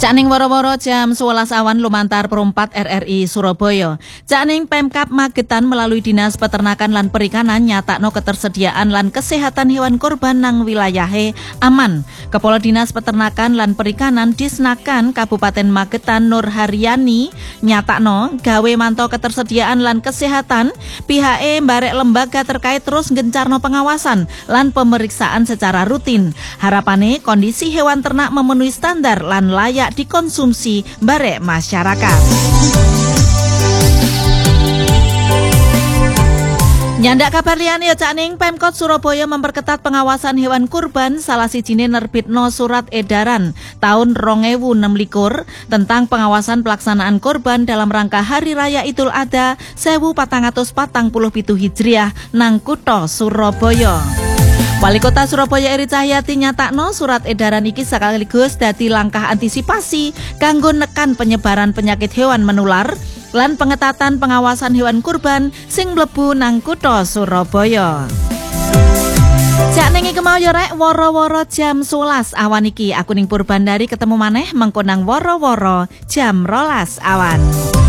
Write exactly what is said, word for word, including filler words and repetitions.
Cakning woro-woro jam sewelas awan lumantar perumpat R R I Surabaya. Cakning Pemkab Magetan melalui Dinas Peternakan lan Perikanan nyatakno ketersediaan lan kesehatan hewan kurban nang wilayahe aman. Kepala Dinas Peternakan lan Perikanan Disnakan Kabupaten Magetan Nur Haryani nyatakno gawe mantau ketersediaan lan kesehatan pihake mbarek lembaga terkait terus gencarno pengawasan lan pemeriksaan secara rutin. Harapane kondisi hewan ternak memenuhi standar lan layak dikonsumsi barek masyarakat. Nyandak kabar liyane Cakning Pemkot Surabaya memperketat pengawasan hewan kurban salah sijine nerbitno surat edaran tahun rong ewu enem likur tentang pengawasan pelaksanaan kurban dalam rangka Hari Raya Idul Adha seribu empat ratus empat puluh tujuh Hijriah nang kutha Surabaya. Wali Kota Surabaya Eri Cahyati nyatakno surat edaran iki sekaligus dadi langkah antisipasi kanggo nekan penyebaran penyakit hewan menular lan pengetatan pengawasan hewan kurban sing mlebu nang kutha Surabaya. Cakning iki mau yo rek woro-woro jam sewelas awan iki aku ning Purbandari ketemu maneh mengko nang woro-woro jam rolas awan.